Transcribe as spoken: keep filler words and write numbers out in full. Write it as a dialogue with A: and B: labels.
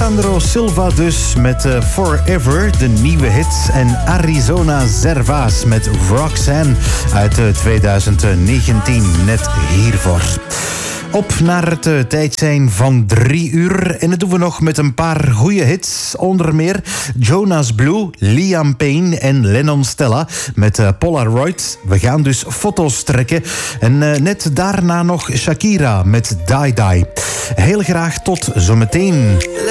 A: Alessandro Silva dus met uh, Forever, de nieuwe hit. En Arizona Zervas met Roxanne uit uh, twintig negentien, net hiervoor. Op naar het uh, tijd zijn van drie uur. En dat doen we nog met een paar goede hits. Onder meer Jonas Blue, Liam Payne en Lennon Stella met uh, Polaroid. We gaan dus foto's trekken. En uh, net daarna nog Shakira met Die Die. Heel graag tot zometeen.